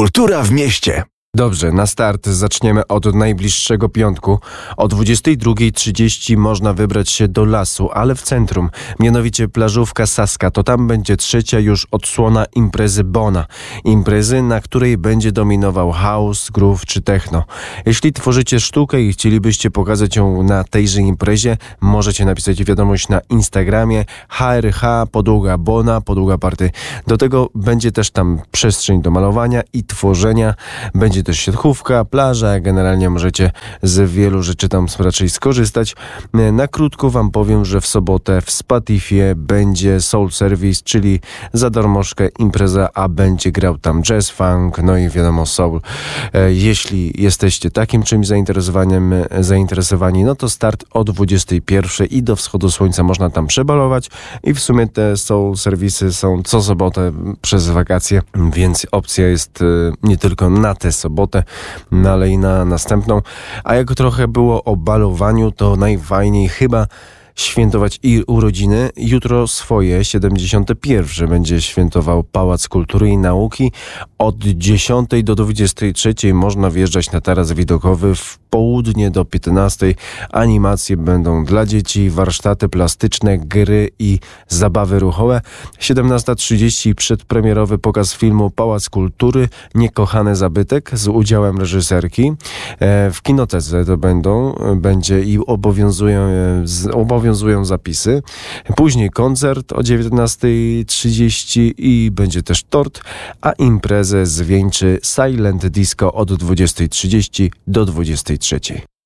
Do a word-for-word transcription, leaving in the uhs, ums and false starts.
Kultura w mieście. Dobrze, na start zaczniemy od najbliższego piątku. O dwudziestej drugiej trzydzieści można wybrać się do lasu, ale w centrum, mianowicie plażówka Saska. To tam będzie trzecia już odsłona imprezy Bona. Imprezy, na której będzie dominował house, groove czy techno. Jeśli tworzycie sztukę i chcielibyście pokazać ją na tejże imprezie, możecie napisać wiadomość na Instagramie H R H podługa Bona, podługa party. Do tego będzie też tam przestrzeń do malowania i tworzenia. Będzie też siatkówka, plaża, generalnie możecie z wielu rzeczy tam raczej skorzystać. Na krótko wam powiem, że w sobotę w Spatifie będzie Soul Service, czyli za darmożkę impreza, a będzie grał tam jazz, funk, no i wiadomo soul. Jeśli jesteście takim czymś zainteresowaniem, zainteresowani, no to start o dwudziestej pierwszej i do wschodu słońca można tam przebalować i w sumie te Soul Serwisy są co sobotę przez wakacje, więc opcja jest nie tylko na tę sobotę, no ale i na następną. A jak trochę było o balowaniu, to najfajniej chyba świętować i urodziny. Jutro swoje siedemdziesiąte pierwsze będzie świętował Pałac Kultury i Nauki. Od dziesiątej do dwudziestej trzeciej można wjeżdżać na taras widokowy. W południe do piętnastej animacje będą dla dzieci, warsztaty plastyczne, gry i zabawy ruchowe. siedemnasta trzydzieści przedpremierowy pokaz filmu Pałac Kultury Niekochany zabytek z udziałem reżyserki. W kinotece to będą, będzie i obowiązują, obowiązują zapisy. Później koncert o dziewiętnastej trzydzieści i będzie też tort, a imprezę zwieńczy Silent Disco od dwudziestej trzydzieści do dwudziestej trzeciej.